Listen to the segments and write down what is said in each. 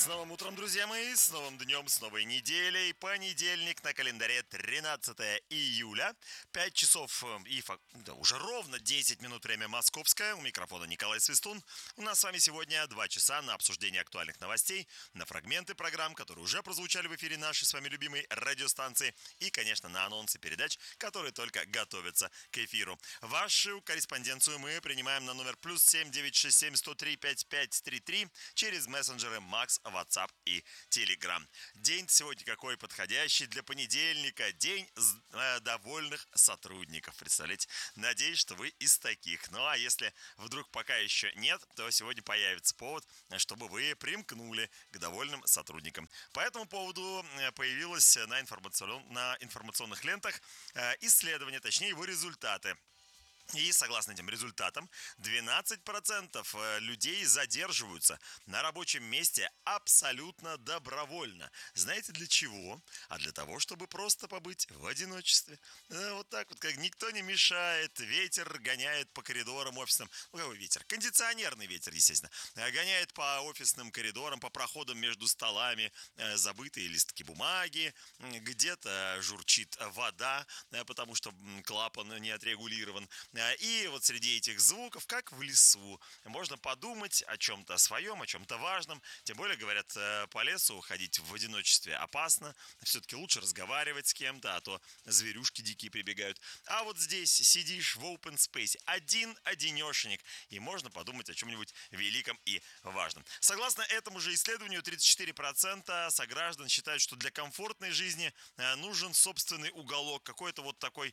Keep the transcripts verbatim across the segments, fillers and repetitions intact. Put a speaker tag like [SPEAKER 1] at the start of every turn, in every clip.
[SPEAKER 1] С новым утром, друзья мои, с новым днем, с новой неделей. Понедельник на календаре тринадцатое июля. пять часов э, и фак- да, уже ровно десять минут время московское. У микрофона Николай Свистун. У нас с вами сегодня два часа на обсуждение актуальных новостей, на фрагменты программ, которые уже прозвучали в эфире нашей с вами любимой радиостанции. И, конечно, на анонсы передач, которые только готовятся к эфиру. Вашу корреспонденцию мы принимаем на номер плюс семь девять шесть семь сто три пять пять три три через мессенджеры Макс, WhatsApp и Telegram. День сегодня какой подходящий для понедельника. День э, довольных сотрудников. Представляете? Надеюсь, что вы из таких. Ну а если вдруг пока еще нет, то сегодня появится повод, чтобы вы примкнули к довольным сотрудникам. По этому поводу появилось на, информацион... на информационных лентах э, исследование, точнее его результаты. И согласно этим результатам, двенадцать процентов людей задерживаются на рабочем месте абсолютно добровольно. Знаете для чего? А для того, чтобы просто побыть в одиночестве. Вот так вот, как никто не мешает, ветер гоняет по коридорам офисным. Ну, какой ветер? Кондиционерный ветер, естественно. Гоняет по офисным коридорам, по проходам между столами забытые листки бумаги. Где-то журчит вода, потому что клапан не отрегулирован. И вот среди этих звуков, как в лесу, можно подумать о чем-то своем, о чем-то важном. Тем более, говорят, по лесу ходить в одиночестве опасно. Все-таки лучше разговаривать с кем-то, а то зверюшки дикие прибегают. А вот здесь сидишь в open space, один-одинешенек, и можно подумать о чем-нибудь великом и важном. Согласно этому же исследованию, тридцать четыре процента сограждан считают, что для комфортной жизни нужен собственный уголок, какой-то вот такой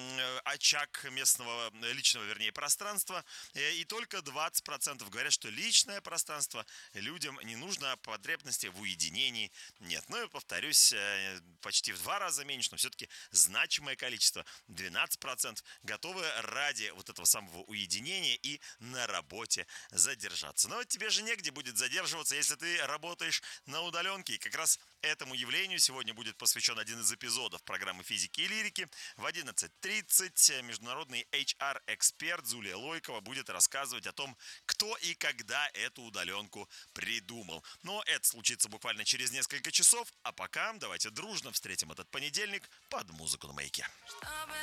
[SPEAKER 1] очаг местного, личного, вернее, пространства. И только двадцать процентов говорят, что личное пространство людям не нужно, а потребности в уединении нет. Ну и повторюсь, почти в два раза меньше, но все-таки значимое количество. двенадцать процентов готовы ради вот этого самого уединения и на работе задержаться. Но тебе же негде будет задерживаться, если ты работаешь на удаленке. И как раз этому явлению сегодня будет посвящен один из эпизодов программы «Физики и лирики». В одиннадцать тридцать международный эйч ар-эксперт Зулия Лойкова будет рассказывать о том, кто и когда эту удаленку придумал. Но это случится буквально через несколько часов, а пока давайте дружно встретим этот понедельник под музыку на Маяке.
[SPEAKER 2] Чтобы